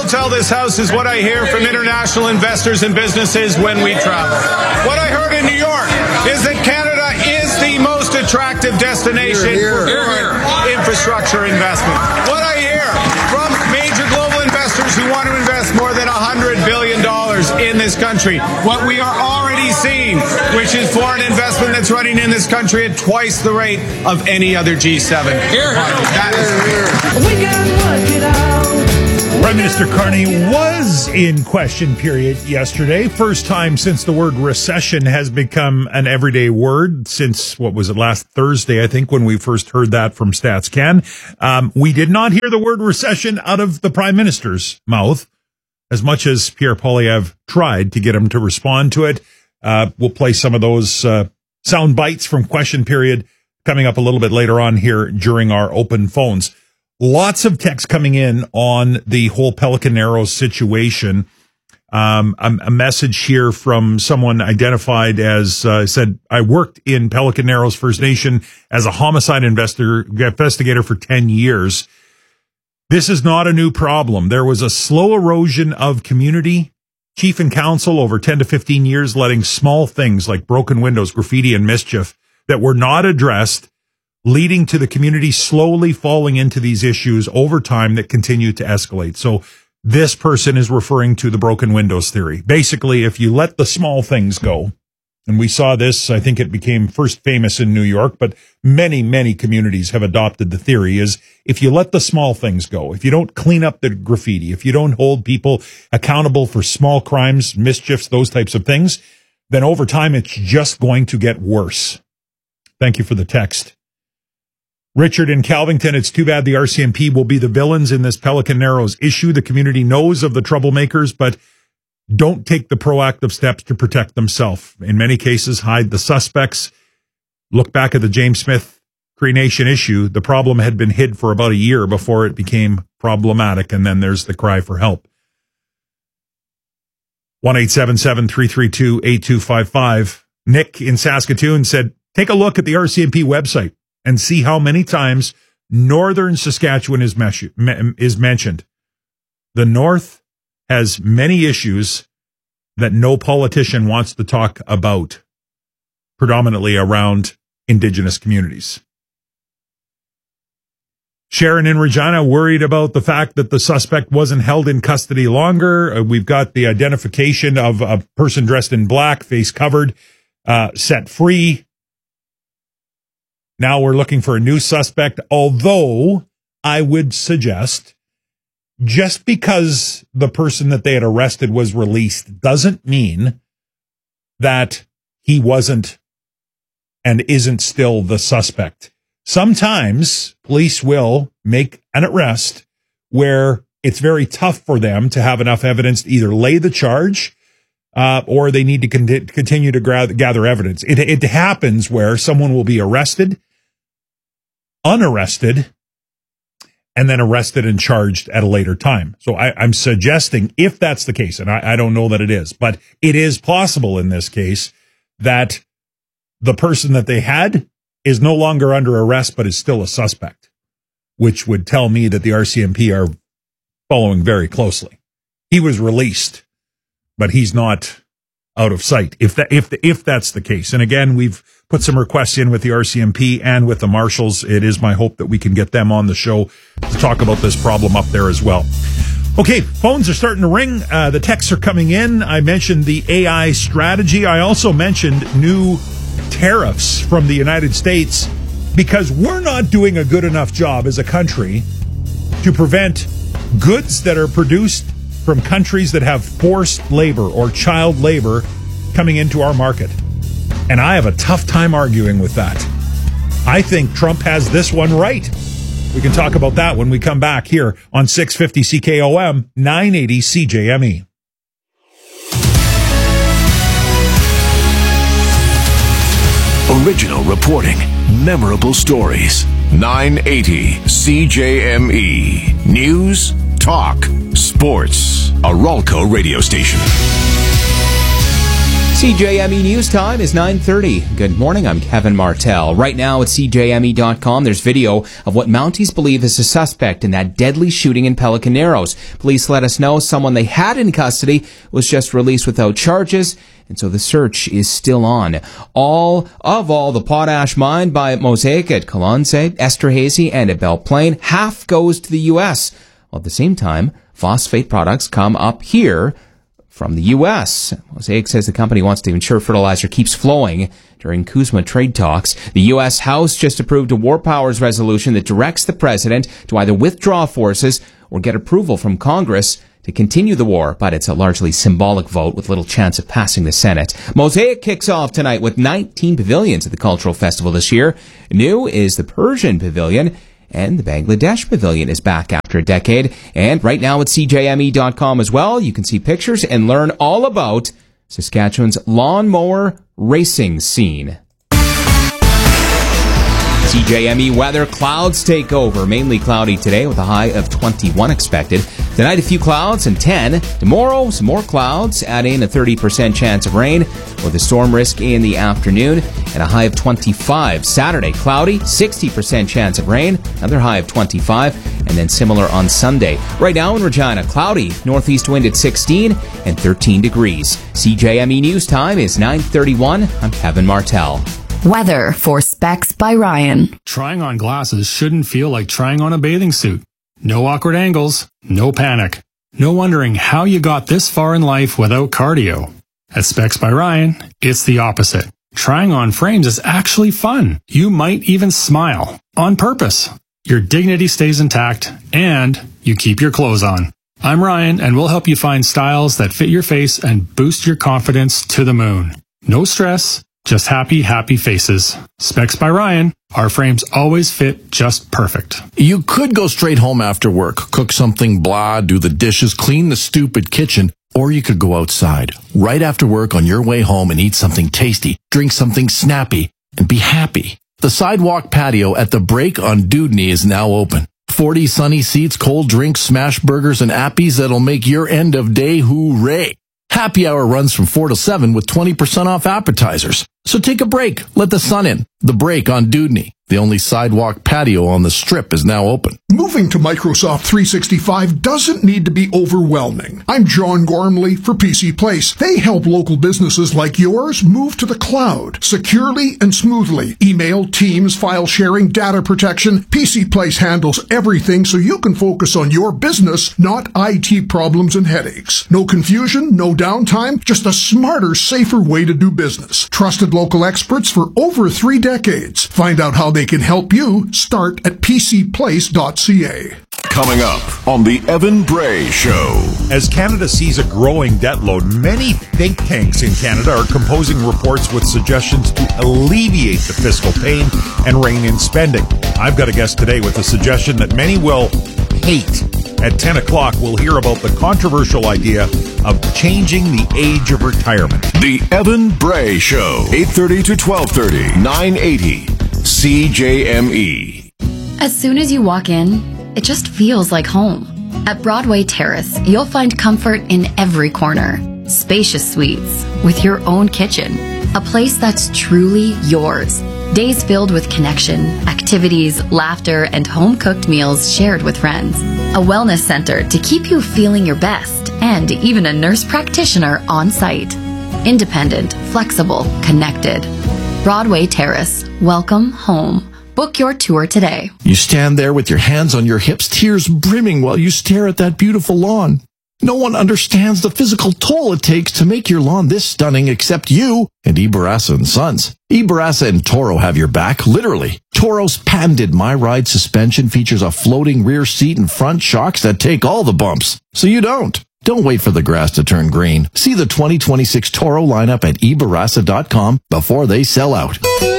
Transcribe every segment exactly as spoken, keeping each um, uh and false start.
will tell this House is what I hear from international investors and businesses when we travel. What I heard in New York is that Canada is the most attractive destination Here, here. for Here, here. infrastructure investment. What I hear from major global investors who want to invest more than one hundred billion dollars in this country. What we are already seeing, which is foreign investment that's running in this country at twice the rate of any other G seven. Here, That is We can work it out. Prime Minister Carney was in question period yesterday. First time since the word recession has become an everyday word since, what was it, last Thursday, I think, when we first heard that from StatsCan. Um, we did not hear the word recession out of the Prime Minister's mouth, as much as Pierre Poilievre tried to get him to respond to it. Uh, we'll play some of those uh, sound bites from question period coming up a little bit later on here during our open phones. Lots of texts coming in on the whole Pelican Narrows situation. Um, a, a message here from someone identified as, uh, said, I worked in Pelican Narrows First Nation as a homicide investor, investigator for ten years. This is not a new problem. There was a slow erosion of community, chief and council over ten to fifteen years, letting small things like broken windows, graffiti, and mischief that were not addressed, leading to the community slowly falling into these issues over time that continue to escalate. So this person is referring to the broken windows theory. Basically, if you let the small things go, and we saw this, I think it became first famous in New York, but many, many communities have adopted the theory, is if you let the small things go, if you don't clean up the graffiti, if you don't hold people accountable for small crimes, mischiefs, those types of things, then over time it's just going to get worse. Thank you for the text. Richard in Calvington, it's too bad the R C M P will be the villains in this Pelican Narrows issue. The community knows of the troublemakers, but don't take the proactive steps to protect themselves. In many cases, hide the suspects. Look back at the James Smith Cree Nation issue. The problem had been hid for about a year before it became problematic, and then there's the cry for help. one eight seven seven, three three two, eight two five five. Nick in Saskatoon said, take a look at the R C M P website and see how many times northern Saskatchewan is, mesh- me- is mentioned. The North has many issues that no politician wants to talk about, predominantly around Indigenous communities. Sharon in Regina worried about the fact that the suspect wasn't held in custody longer. Uh, we've got the identification of a person dressed in black, face covered, uh, set free. Now we're looking for a new suspect, although I would suggest just because the person that they had arrested was released doesn't mean that he wasn't and isn't still the suspect. Sometimes police will make an arrest where it's very tough for them to have enough evidence to either lay the charge uh, or they need to con- continue to gra- gather evidence. It, it happens where someone will be arrested, unarrested, and then arrested and charged at a later time. So I, I'm suggesting if that's the case, and I, I don't know that it is, but it is possible in this case that the person that they had is no longer under arrest, but is still a suspect, which would tell me that the R C M P are following very closely. He was released, but he's not out of sight, if that, if the, if that's the case. And again, we've put some requests in with the R C M P and with the marshals. It is my hope that we can get them on the show to talk about this problem up there as well. Okay, phones are starting to ring. Uh, the texts are coming in. I mentioned the A I strategy. I also mentioned new tariffs from the United States because we're not doing a good enough job as a country to prevent goods that are produced from countries that have forced labor or child labor coming into our market. And I have a tough time arguing with that. I think Trump has this one right. We can talk about that when we come back here on six fifty C K O M, nine eighty C J M E. Original reporting, memorable stories. nine eighty C J M E. News, talk, sports. A Ralco radio station. C J M E News Time is nine thirty. Good morning, I'm Kevin Martell. Right now at C J M E dot com, there's video of what Mounties believe is a suspect in that deadly shooting in Pelican Narrows. Police let us know someone they had in custody was just released without charges, and so the search is still on. All of all the potash mined by Mosaic at Colonsay, Esterhazy, and at Belle Plaine, half goes to the U S, while at the same time, phosphate products come up here from the U S. Mosaic says the company wants to ensure fertilizer keeps flowing during CUSMA trade talks. The U S House just approved a war powers resolution that directs the president to either withdraw forces or get approval from Congress to continue the war, but it's a largely symbolic vote with little chance of passing the Senate. Mosaic kicks off tonight with nineteen pavilions at the Cultural Festival this year. New is the Persian Pavilion, and the Bangladesh Pavilion is back after a decade. And right now at C J M E dot com as well, you can see pictures and learn all about Saskatchewan's lawnmower racing scene. C J M E weather, clouds take over. Mainly cloudy today with a high of twenty-one expected. Tonight, a few clouds and ten. Tomorrow, some more clouds, add in a thirty percent chance of rain with a storm risk in the afternoon and a high of twenty-five. Saturday, cloudy, sixty percent chance of rain, another high of twenty-five, and then similar on Sunday. Right now in Regina, cloudy, northeast wind at sixteen and thirteen degrees. C J M E News Time is nine thirty-one. I'm Kevin Martell. Weather for Specs by Ryan. Trying on glasses shouldn't feel like trying on a bathing suit. No awkward angles, no panic. No wondering how you got this far in life without cardio. At Specs by Ryan, it's the opposite. Trying on frames is actually fun. You might even smile. On purpose. Your dignity stays intact, and you keep your clothes on. I'm Ryan, and we'll help you find styles that fit your face and boost your confidence to the moon. No stress. Just happy, happy faces. Specs by Ryan. Our frames always fit just perfect. You could go straight home after work, cook something blah, do the dishes, clean the stupid kitchen, or you could go outside right after work on your way home and eat something tasty, drink something snappy, and be happy. The sidewalk patio at the Break on Dewdney is now open. forty sunny seats, cold drinks, smash burgers, and appies that'll make your end of day hooray. Happy hour runs from four to seven with twenty percent off appetizers. So take a break. Let the sun in. The Break on Dewdney. The only sidewalk patio on the Strip is now open. Moving to Microsoft three sixty-five doesn't need to be overwhelming. I'm John Gormley for P C Place. They help local businesses like yours move to the cloud securely and smoothly. Email, Teams, file sharing, data protection. P C Place handles everything so you can focus on your business, not I T problems and headaches. No confusion, no downtime, just a smarter, safer way to do business. Trusted local experts for over three decades. Find out how they can help you. Start at p c place dot c a. Coming up on the Evan Bray Show. As Canada sees a growing debt load, many think tanks in Canada are composing reports with suggestions to alleviate the fiscal pain and rein in spending. I've got a guest today with a suggestion that many will hate. At ten o'clock, we'll hear about the controversial idea of changing the age of retirement. The Evan Bray Show. eight thirty to twelve thirty. nine eighty. C J M E. As soon as you walk in, it just feels like home. At Broadway Terrace, you'll find comfort in every corner. Spacious suites with your own kitchen. A place that's truly yours. Days filled with connection, activities, laughter, and home-cooked meals shared with friends. A wellness center to keep you feeling your best, and even a nurse practitioner on site. Independent, flexible, connected. Broadway Terrace. Welcome home. Book your tour today. You stand there with your hands on your hips, tears brimming while you stare at that beautiful lawn. No one understands the physical toll it takes to make your lawn this stunning except you and Ibarasa and Sons. Ibarasa and Toro have your back, literally. Toro's patented My Ride suspension features a floating rear seat and front shocks that take all the bumps, so you don't. Don't wait for the grass to turn green. See the twenty twenty-six Toro lineup at ibarasa dot com before they sell out.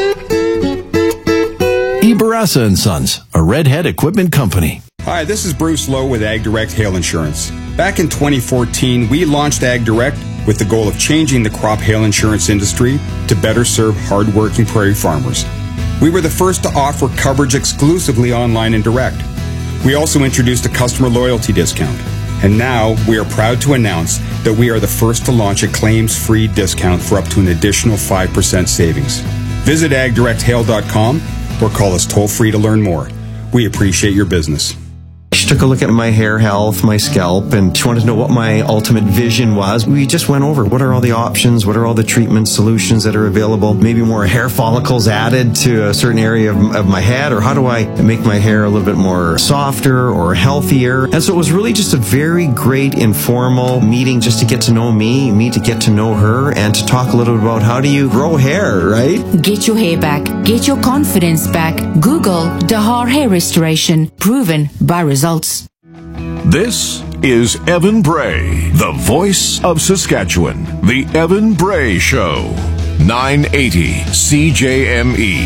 Ibarasa and Sons, a Redhead equipment company. Hi, this is Bruce Lowe with Ag Direct Hail Insurance. Back in twenty fourteen, we launched Ag Direct with the goal of changing the crop hail insurance industry to better serve hardworking prairie farmers. We were the first to offer coverage exclusively online and direct. We also introduced a customer loyalty discount. And now we are proud to announce that we are the first to launch a claims-free discount for up to an additional five percent savings. Visit ag direct hail dot com or call us toll-free to learn more. We appreciate your business. She took a look at my hair health, my scalp, and she wanted to know what my ultimate vision was. We just went over what are all the options, what are all the treatment solutions that are available, maybe more hair follicles added to a certain area of, of my head, or how do I make my hair a little bit more softer or healthier. And so it was really just a very great informal meeting just to get to know me, me to get to know her, and to talk a little bit about how do you grow hair, right? Get your hair back. Get your confidence back. Google Dahar Hair Restoration. Proven by results. This is Evan Bray, the voice of Saskatchewan. The Evan Bray Show. nine eighty C J M E.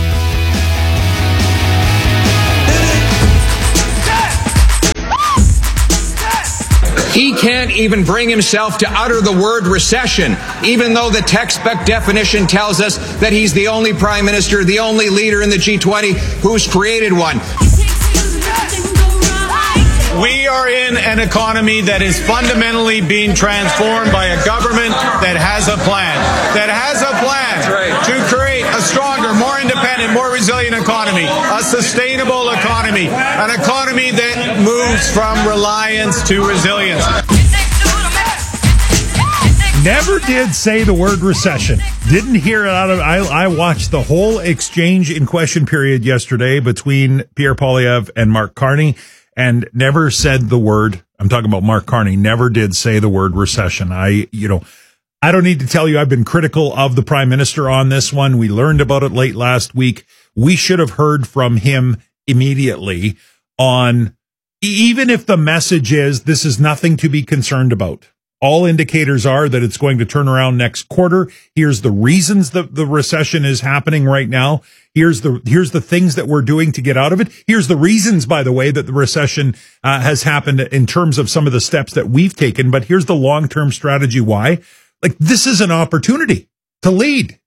He can't even bring himself to utter the word recession, even though the textbook definition tells us that he's the only prime minister, the only leader in the G twenty who's created one. We are in an economy that is fundamentally being transformed by a government that has a plan, that has a plan to create a stronger, more independent, more resilient economy, a sustainable economy, an economy that moves from reliance to resilience. Never did say the word recession. Didn't hear it out of, I, I watched the whole exchange in question period yesterday between Pierre Poilievre and Mark Carney, and never said the word, I'm talking about Mark Carney, never did say the word recession. I, you know, I don't need to tell you I've been critical of the Prime Minister on this one. We learned about it late last week. We should have heard from him immediately on, even if the message is this is nothing to be concerned about. All indicators are that it's going to turn around next quarter. Here's the reasons that the recession is happening right now. Here's the here's the things that we're doing to get out of it. Here's the reasons, by the way, that the recession uh, has happened in terms of some of the steps that we've taken. But here's the long-term strategy why. Like, this is an opportunity to lead.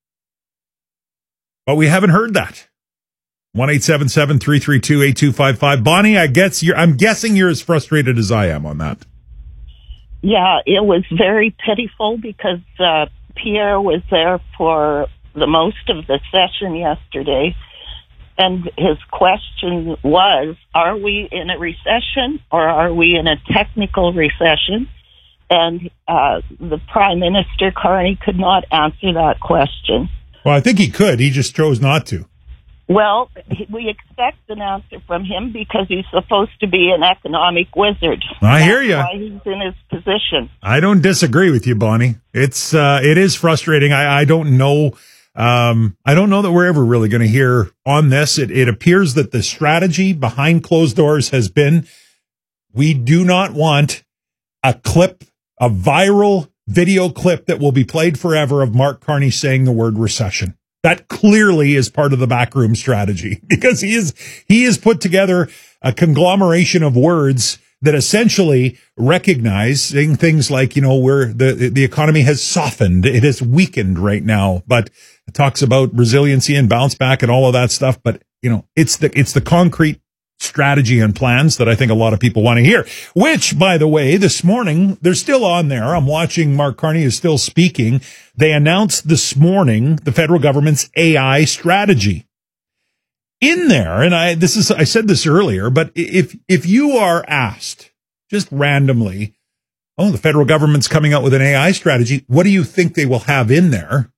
But we haven't heard that. one eight seven seven, three three two, eight two five five. Bonnie, I guess you're, I'm guessing you're as frustrated as I am on that. Yeah, it was very pitiful because uh, Pierre was there for the most of the session yesterday, and his question was, are we in a recession or are we in a technical recession? And uh, the Prime Minister, Carney, could not answer that question. Well, I think he could. He just chose not to. Well, we expect an answer from him because he's supposed to be an economic wizard. I That's hear you. why he's in his position. I don't disagree with you, Bonnie. It's uh, it is frustrating. I, I don't know. Um, I don't know that we're ever really going to hear on this. It, it appears that the strategy behind closed doors has been, we do not want a clip, a viral video clip that will be played forever of Mark Carney saying the word recession. That clearly is part of the backroom strategy, because he is, he has put together a conglomeration of words that essentially recognizing things like, you know, where the, the economy has softened. It has weakened right now, but it talks about resiliency and bounce back and all of that stuff. But, you know, it's the, it's the concrete strategy and plans that I think a lot of people want to hear, which, by the way, this morning, they're still on there. I'm watching Mark Carney is still speaking. They announced this morning the federal government's A I strategy. In there, and I, this is, I said this earlier, but if, if you are asked just randomly, oh, the federal government's coming out with an A I strategy, what do you think they will have in there?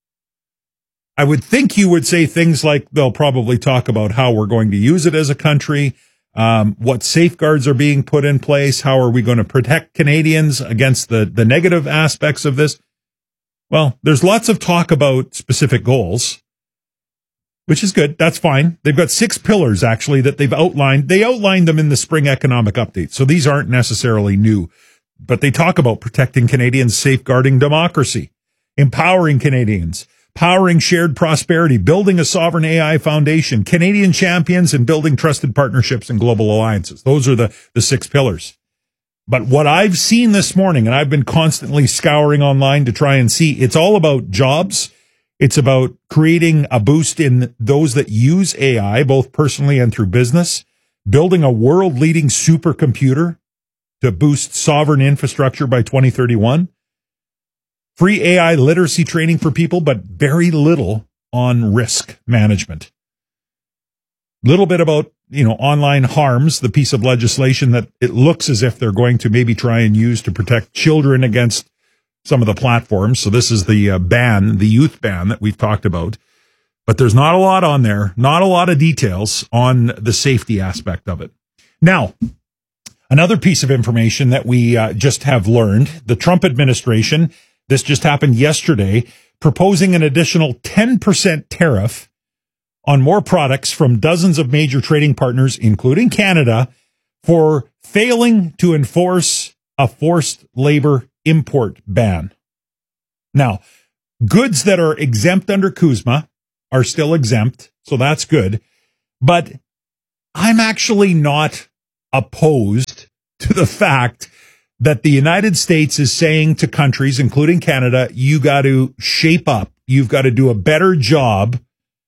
I would think you would say things like they'll probably talk about how we're going to use it as a country, um, what safeguards are being put in place, how are we going to protect Canadians against the, the negative aspects of this. Well, there's lots of talk about specific goals, which is good. That's fine. They've got six pillars, actually, that they've outlined. They outlined them in the spring economic update, so these aren't necessarily new. But they talk about protecting Canadians, safeguarding democracy, empowering Canadians, powering shared prosperity, building a sovereign A I foundation, Canadian champions, and building trusted partnerships and global alliances. Those are the, the six pillars. But what I've seen this morning, and I've been constantly scouring online to try and see, it's all about jobs. It's about creating a boost in those that use A I, both personally and through business, building a world-leading supercomputer, to boost sovereign infrastructure by twenty thirty-one. Free A I literacy training for people, but very little on risk management. Little bit about, you know, online harms, the piece of legislation that it looks as if they're going to maybe try and use to protect children against some of the platforms. So this is the uh, ban, the youth ban that we've talked about. But there's not a lot on there, not a lot of details on the safety aspect of it. Now, another piece of information that we uh, just have learned, the Trump administration, this just happened yesterday, proposing an additional ten percent tariff on more products from dozens of major trading partners, including Canada, for failing to enforce a forced labor import ban. Now, goods that are exempt under CUSMA are still exempt, so that's good. But I'm actually not opposed to the fact that the United States is saying to countries, including Canada, you got to shape up. You've got to do a better job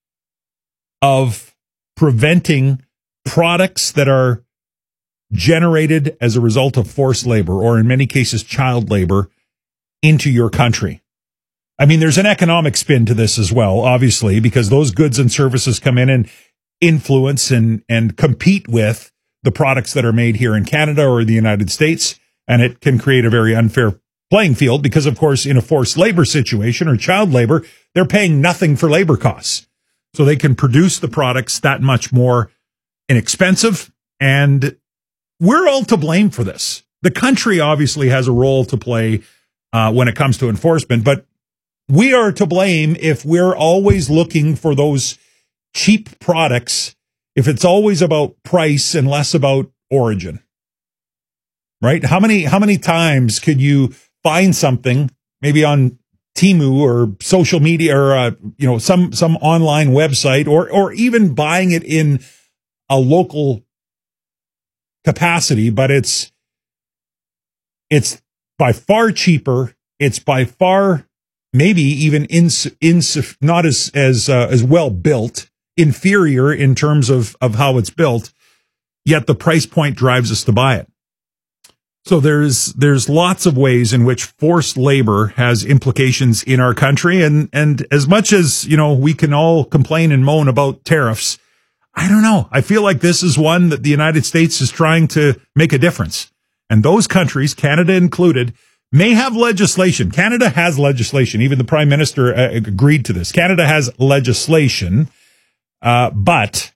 of preventing products that are generated as a result of forced labor, or in many cases, child labor, into your country. I mean, there's an economic spin to this as well, obviously, because those goods and services come in and influence and, and compete with the products that are made here in Canada or the United States. And it can create a very unfair playing field because, of course, in a forced labor situation or child labor, they're paying nothing for labor costs. So they can produce the products that much more inexpensive. And we're all to blame for this. The country obviously has a role to play uh, when it comes to enforcement, but we are to blame if we're always looking for those cheap products, if it's always about price and less about origin. Right? How many, how many times could you find something maybe on Temu or social media or, uh, you know, some, some online website or, or even buying it in a local capacity, but it's, it's by far cheaper. It's by far maybe even ins, ins, not as, as, uh, as well built, inferior in terms of, of how it's built, yet the price point drives us to buy it. So there's there's lots of ways in which forced labor has implications in our country. And, and as much as, you know, we can all complain and moan about tariffs, I don't know. I feel like this is one that the United States is trying to make a difference. And those countries, Canada included, may have legislation. Canada has legislation. Even the Prime Minister uh, agreed to this. Canada has legislation, uh, but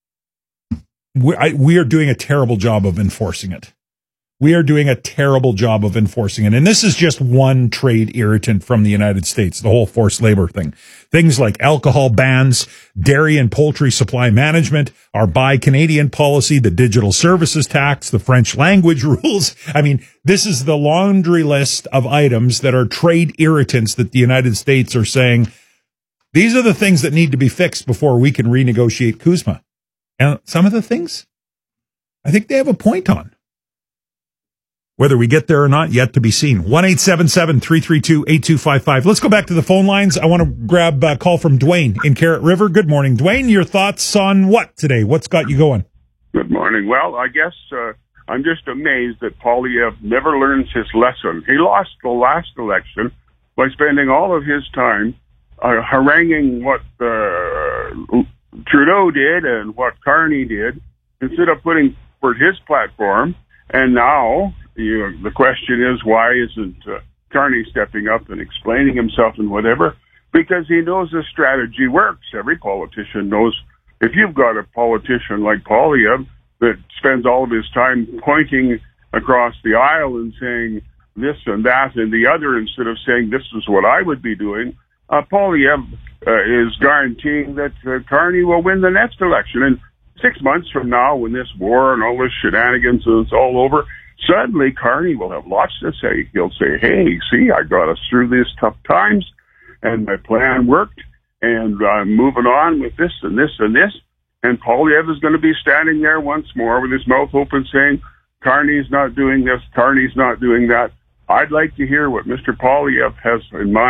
we, I, we are doing a terrible job of enforcing it. We are doing a terrible job of enforcing it. And this is just one trade irritant from the United States, the whole forced labor thing. Things like alcohol bans, dairy and poultry supply management, our Buy Canadian policy, the digital services tax, the French language rules. I mean, this is the laundry list of items that are trade irritants that the United States are saying, these are the things that need to be fixed before we can renegotiate CUSMA. And some of the things, I think they have a point on. Whether we get there or not, yet to be seen. one eight seven seven, three three two, eight two five five. Let's go back to the phone lines. I want to grab a call from Dwayne in Carrot River. Good morning, Dwayne. Your thoughts on what today? What's got you going? Good morning. Well, I guess uh, I'm just amazed that Poilievre never learns his lesson. He lost the last election by spending all of his time uh, haranguing what uh, Trudeau did and what Carney did instead of putting forward his platform. And now you, the question is, why isn't uh, Carney stepping up and explaining himself and whatever? Because he knows the strategy works. Every politician knows if you've got a politician like Poilievre that spends all of his time pointing across the aisle and saying this and that and the other instead of saying this is what I would be doing, uh, Poilievre uh, is guaranteeing that uh, Carney will win the next election. And six months from now, when this war and all this shenanigans is all over, suddenly Carney will have lots to say. He'll say, hey, see, I got us through these tough times, and my plan worked, and I'm moving on with this and this and this. And Poilievre is going to be standing there once more with his mouth open saying, Carney's not doing this, Carney's not doing that. I'd like to hear what Mister Poilievre has in mind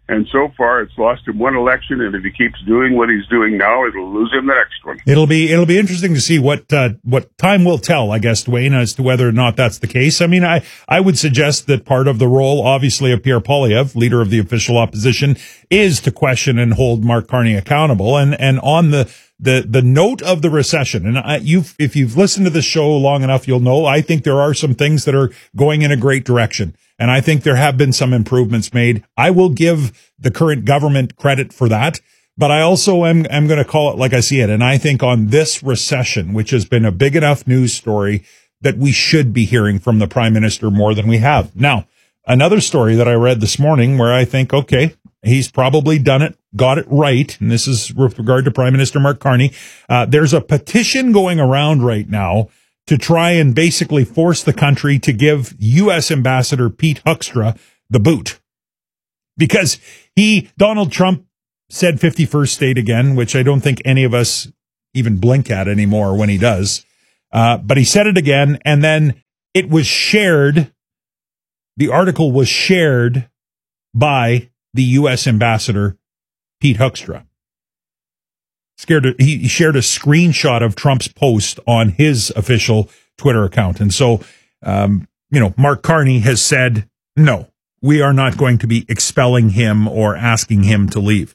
And so far, it's lost him one election, and if he keeps doing what he's doing now, it'll lose him the next one. It'll be it'll be interesting to see what uh, what time will tell, I guess, Dwayne, as to whether or not that's the case. I mean, I, I would suggest that part of the role, obviously, of Pierre Poilievre, leader of the official opposition, is to question and hold Mark Carney accountable. And and on the the the note of the recession, and I, you've if you've listened to this show long enough, you'll know I think there are some things that are going in a great direction. And I think there have been some improvements made. I will give the current government credit for that, but I also am, am going to call it like I see it. And I think on this recession, which has been a big enough news story, that we should be hearing from the Prime Minister more than we have. Now, another story that I read this morning where I think, okay, he's probably done it, got it right. And this is with regard to Prime Minister Mark Carney. Uh, there's a petition going around right now to try and basically force the country to give U S Ambassador Pete Huckstra the boot. Because he, Donald Trump, said fifty-first state again, which I don't think any of us even blink at anymore when he does. Uh, but he said it again, and then it was shared, the article was shared by the U S Ambassador Pete Huckstra. Scared. He shared a screenshot of Trump's post on his official Twitter account. And so, um, you know, Mark Carney has said, no, we are not going to be expelling him or asking him to leave.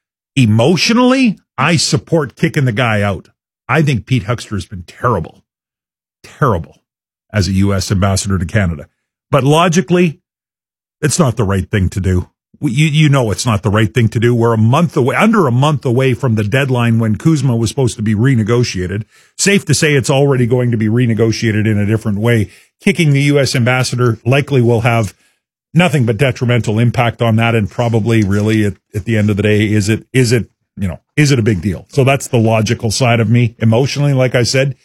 Emotionally, I support kicking the guy out. I think Pete Huckstra has been terrible, terrible as a U S ambassador to Canada. But logically, it's not the right thing to do. You, you know it's not the right thing to do. We're a month away, under a month away from the deadline when Kuzma was supposed to be renegotiated. Safe to say it's already going to be renegotiated in a different way. Kicking the U S ambassador likely will have nothing but detrimental impact on that, and probably really at, at the end of the day, is it, is it, you know, is it a big deal? So that's the logical side of me. Emotionally, like I said,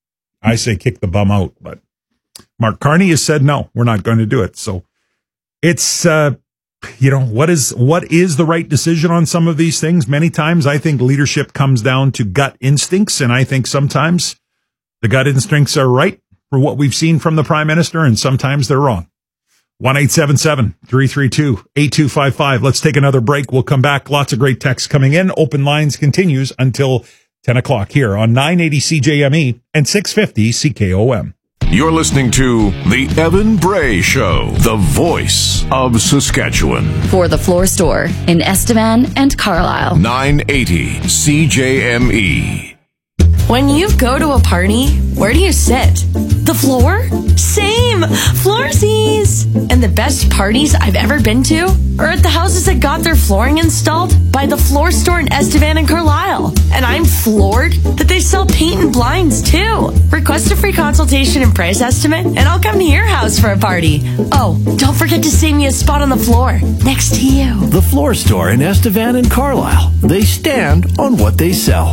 I say kick the bum out, but Mark Carney has said, no, we're not going to do it. So it's, uh, you know, what is, what is the right decision on some of these things? Many times I think leadership comes down to gut instincts. And I think sometimes the gut instincts are right for what we've seen from the Prime Minister, and sometimes they're wrong. one eight seven seven, three three two, eight two five five. Let's take another break. We'll come back. Lots of great texts coming in. Open lines continues until ten o'clock here on nine eighty C J M E and six fifty C K O M. You're listening to The Evan Bray Show, the voice of Saskatchewan. For the Floor Store in Estevan and Carlisle. nine eighty C J M E. When you go to a party, where do you sit? The floor? Same! Floorsies! And the best parties I've ever been to are at the houses that got their flooring installed by the Floor Store in Estevan and Carlisle. And I'm floored that they sell paint and blinds too. Request a free consultation and price estimate, and I'll come to your house for a party. Oh, don't forget to save me a spot on the floor next to you. The Floor Store in Estevan and Carlisle. They stand on what they sell.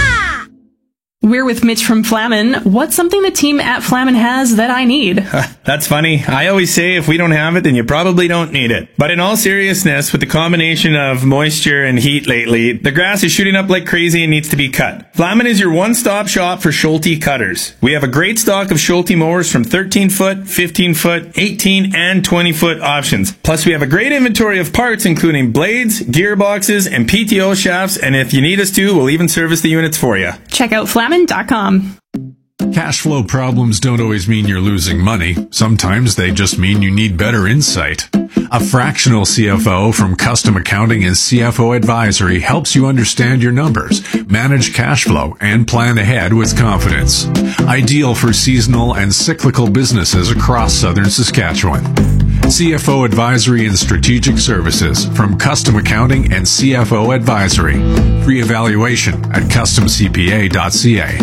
We're with Mitch from Flamin. What's something the team at Flamin has that I need? That's funny. I always say if we don't have it, then you probably don't need it. But in all seriousness, with the combination of moisture and heat lately, the grass is shooting up like crazy and needs to be cut. Flamin is your one-stop shop for Schulte cutters. We have a great stock of Schulte mowers from thirteen foot, fifteen foot, eighteen, and twenty foot options. Plus, we have a great inventory of parts, including blades, gearboxes, and P T O shafts. And if you need us to, we'll even service the units for you. Check out Flamin dot com. Cash flow problems don't always mean you're losing money. Sometimes they just mean you need better insight. A fractional C F O from Custom Accounting and C F O Advisory helps you understand your numbers, manage cash flow, and plan ahead with confidence. Ideal for seasonal and cyclical businesses across southern Saskatchewan. C F O Advisory and Strategic Services from Custom Accounting and C F O Advisory. Free evaluation at custom c p a dot c a.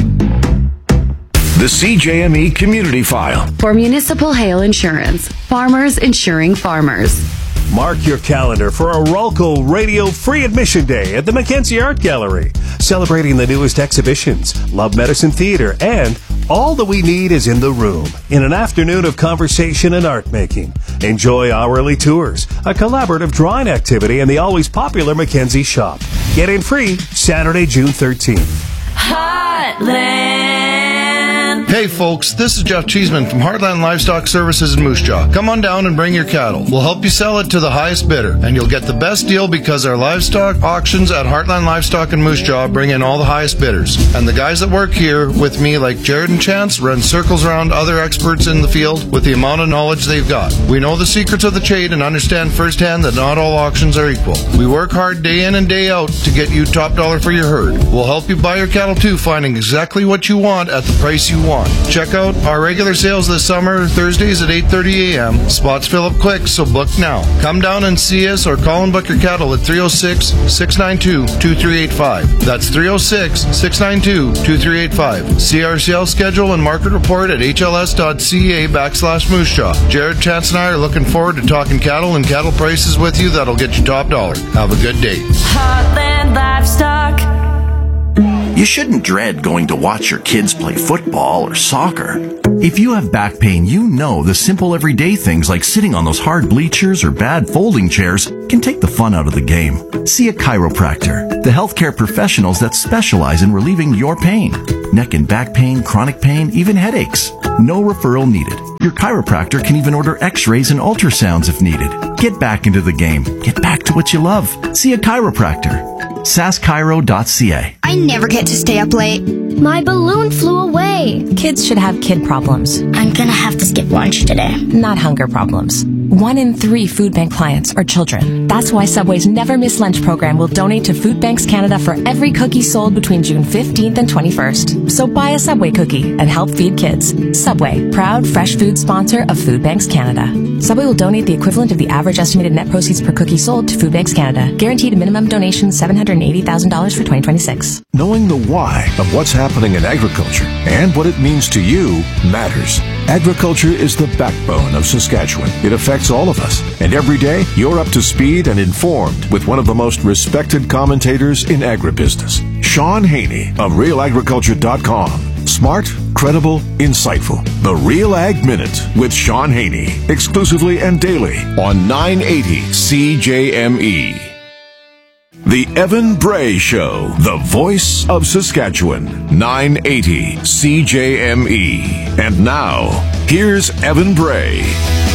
The C J M E Community File. For municipal hail insurance, farmers insuring farmers. Mark your calendar for a Rolco Radio Free Admission Day at the Mackenzie Art Gallery, celebrating the newest exhibitions, Love Medicine Theater, and All That We Need Is in the Room, in an afternoon of conversation and art making. Enjoy hourly tours, a collaborative drawing activity, and the always popular Mackenzie Shop. Get in free Saturday, June thirteenth. Heartland Hey folks, this is Jeff Cheeseman from Heartland Livestock Services in Moose Jaw. Come on down and bring your cattle. We'll help you sell it to the highest bidder, and you'll get the best deal because our livestock auctions at Heartland Livestock in Moose Jaw bring in all the highest bidders. And the guys that work here with me, like Jared and Chance, run circles around other experts in the field with the amount of knowledge they've got. We know the secrets of the trade and understand firsthand that not all auctions are equal. We work hard day in and day out to get you top dollar for your herd. We'll help you buy your cattle too, finding exactly what you want at the price you want. Check out our regular sales this summer, Thursdays at eight thirty a.m. Spots fill up quick, so book now. Come down and see us or call and book your cattle at three oh six, six nine two, two three eight five. That's three oh six, six nine two, two three eight five. See our sales schedule and market report at h l s dot c a backslash moose jaw. Jared, Chance, and I are looking forward to talking cattle and cattle prices with you that'll get you top dollar. Have a good day. Heartland Livestock. You shouldn't dread going to watch your kids play football or soccer. If you have back pain, you know the simple everyday things like sitting on those hard bleachers or bad folding chairs can take the fun out of the game. See a chiropractor, the healthcare professionals that specialize in relieving your pain. Neck and back pain, chronic pain, even headaches. No referral needed. Your chiropractor can even order x-rays and ultrasounds if needed. Get back into the game. Get back to what you love. See a chiropractor. sass chiro dot c a. I never get to stay up late. My balloon flew away. Kids should have kid problems. I'm gonna have to skip lunch today. Not hunger problems. One in three food bank clients are children. That's why Subway's Never Miss Lunch program will donate to Food Banks Canada for every cookie sold between June fifteenth and twenty-first. So buy a Subway cookie and help feed kids. Subway, proud fresh food sponsor of Food Banks Canada. Subway will donate the equivalent of the average estimated net proceeds per cookie sold to Food Banks Canada. Guaranteed minimum donation seven hundred eighty thousand dollars for twenty twenty-six. Knowing the why of what's happening in agriculture and what it means to you matters. Agriculture is the backbone of Saskatchewan. It affects all of us. And every day, you're up to speed and informed with one of the most respected commentators in agribusiness, Sean Haney of real agriculture dot com. Smart, credible, insightful. The Real Ag Minute with Sean Haney. Exclusively and daily on nine eighty C J M E. The Evan Bray Show, the voice of Saskatchewan, nine eighty C J M E. And now, here's Evan Bray.